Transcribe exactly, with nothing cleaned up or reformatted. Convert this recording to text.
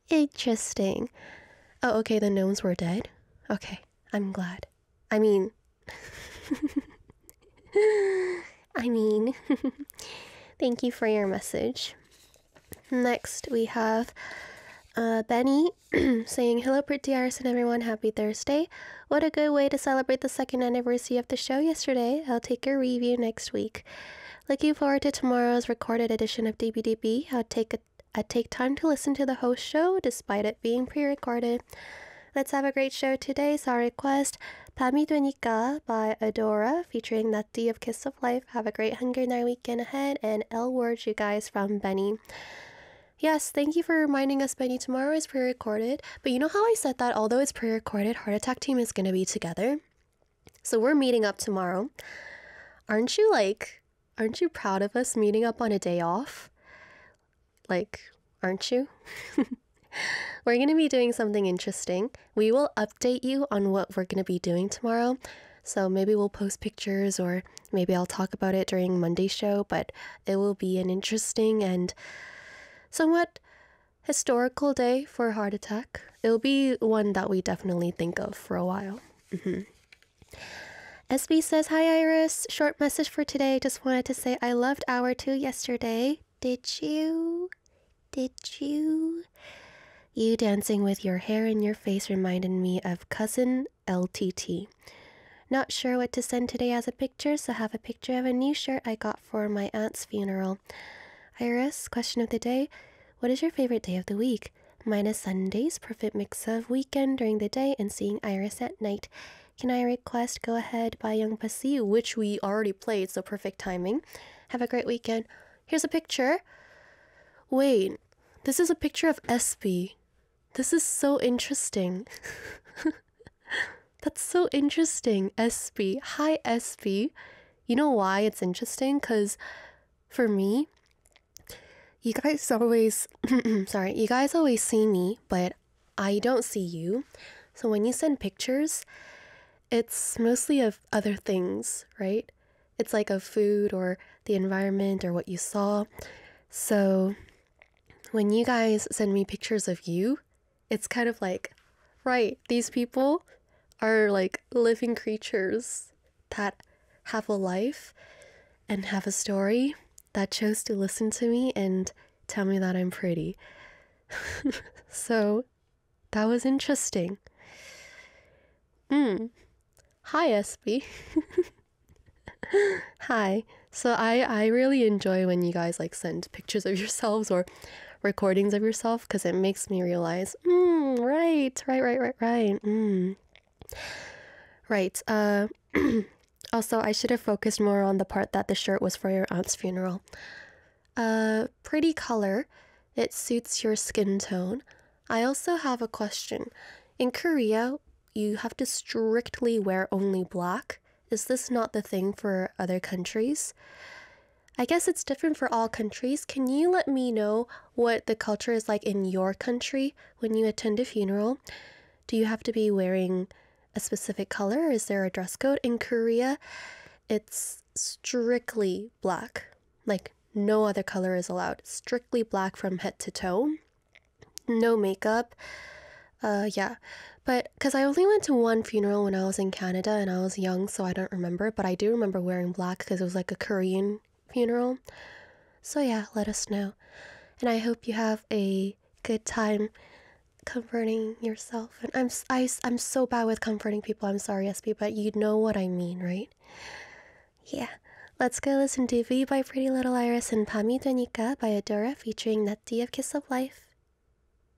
Interesting. Oh, okay, the gnomes were dead. Okay, I'm glad. I mean... I mean... Thank you for your message. Next, we have uh, Benny saying, hello, Pretty Iris and everyone. Happy Thursday. What a good way to celebrate the second anniversary of the show yesterday. I'll take a review next week. Looking forward to tomorrow's recorded edition of D B D B. I'll take a I take time to listen to the host show despite it being pre-recorded. Let's have a great show today. So our request, 밤이 되니까 by Adora featuring Nati of Kiss of Life. Have a great Hunger Night weekend ahead, and L words, you guys, from Benny. Yes, thank you for reminding us, Benny. Tomorrow is pre-recorded, but you know how I said that although it's pre-recorded, Heart Attack team is going to be together? So we're meeting up tomorrow. Aren't you like, aren't you proud of us meeting up on a day off? Like, aren't you? We're going to be doing something interesting. We will update you on what we're going to be doing tomorrow. So maybe we'll post pictures, or maybe I'll talk about it during Monday's show, but it will be an interesting and somewhat historical day for Heart Attack. It'll be one that we definitely think of for a while. Mm-hmm. S B says, hi Iris, short message for today. Just wanted to say I loved hour two yesterday. Did you? Did you? You dancing with your hair in your face reminded me of cousin L T T. Not sure what to send today as a picture, so have a picture of a new shirt I got for my aunt's funeral. Iris, question of the day. What is your favorite day of the week? Mine is Sundays, perfect mix of weekend during the day and seeing Iris at night. Can I request Go Ahead by Young Pasi, which we already played, so perfect timing. Have a great weekend. Here's a picture. Wait, this is a picture of S B. This is so interesting. That's so interesting, S B. Hi, S B. You know why it's interesting? Because for me, you guys always, sorry, you guys always see me, but I don't see you. So when you send pictures, it's mostly of other things, right? It's like of food or the environment or what you saw. So when you guys send me pictures of you, it's kind of like, right, these people are like living creatures that have a life and have a story that chose to listen to me and tell me that I'm pretty. So that was interesting. Hmm. Hi, S B. Hi. So I, I really enjoy when you guys like send pictures of yourselves or recordings of yourself, because it makes me realize, mm, right, right, right, right, right. Mm. Right. Uh, also, I should have focused more on the part that the shirt was for your aunt's funeral. Uh, pretty color. It suits your skin tone. I also have a question. In Korea, you have to strictly wear only black. Is this not the thing for other countries? I guess it's different for all countries. Can you let me know what the culture is like in your country when you attend a funeral? Do you have to be wearing a specific color? Is there a dress code? In Korea, it's strictly black. Like, no other color is allowed. Strictly black from head to toe. No makeup. Uh, yeah. But, because I only went to one funeral when I was in Canada and I was young, so I don't remember. But I do remember wearing black because it was like a Korean funeral. So yeah, let us know. And I hope you have a good time comforting yourself. And I'm, I, I'm so bad with comforting people. I'm sorry, S B, but you know what I mean, right? Yeah. Let's go listen to V by Pretty Little Iris and 밤이 되니까 by Adora featuring Nati of Kiss of Life.